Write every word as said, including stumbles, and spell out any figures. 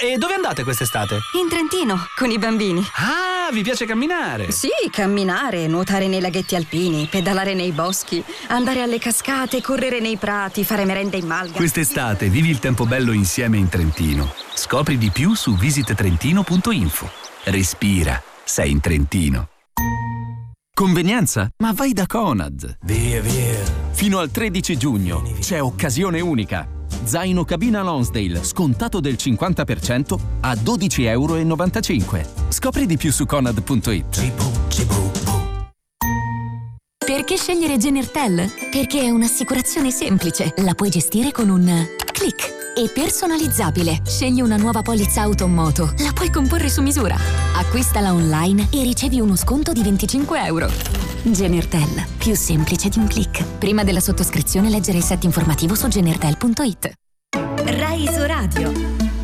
e dove andate quest'estate? In Trentino, con i bambini. Ah, vi piace camminare? Sì, camminare, nuotare nei laghetti alpini, pedalare nei boschi, andare alle cascate, correre nei prati, fare merende in malga. Quest'estate vivi il tempo bello insieme in Trentino. Scopri di più su visit trentino punto info. Respira, sei in Trentino. Convenienza? Ma vai da Conad. Via, via. Fino al tredici giugno c'è occasione unica. Zaino cabina Lonsdale scontato del cinquanta per cento a dodici virgola novantacinque euro. Scopri di più su conad punto it. Perché scegliere Genertel? Perché è un'assicurazione semplice. La puoi gestire con un click. E personalizzabile. Scegli una nuova polizza auto o moto. La puoi comporre su misura. Acquistala online e ricevi uno sconto di venticinque euro. Genertel. Più semplice di un click. Prima della sottoscrizione leggere il set informativo su genertel punto it. Rai Iso Radio.